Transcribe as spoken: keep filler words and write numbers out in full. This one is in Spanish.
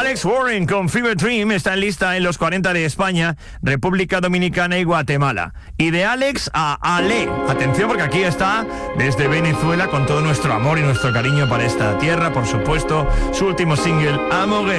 Alex Warren con Fever Dream está en lista en los cuarenta de España, República Dominicana y Guatemala. Y de Alex a Ale. Atención, porque aquí está desde Venezuela con todo nuestro amor y nuestro cariño para esta tierra, por supuesto, su último single, Amore.